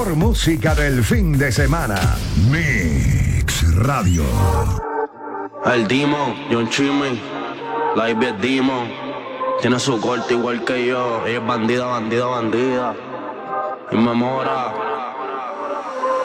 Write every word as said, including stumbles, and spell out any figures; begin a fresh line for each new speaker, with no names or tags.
Por música del fin de semana. Mix Radio.
El Demon, John Chimmy, la I B es Demon. Tiene su corte igual que yo. Ella es bandida, bandida, bandida. Y me mora.